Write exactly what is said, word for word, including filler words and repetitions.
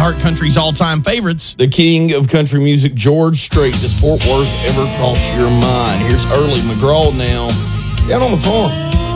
iHeart Country's all-time favorites. The king of country music, George Strait. Does Fort Worth ever cross your mind? Here's Early McGraw now, down on the farm.